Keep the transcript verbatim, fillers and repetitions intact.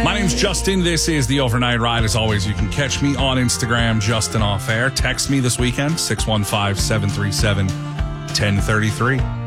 My name's Justin. This is the Overnight Ride. As always, you can catch me on Instagram, Justin Off Air. Text me this weekend, six one five, seven three seven, one zero three three.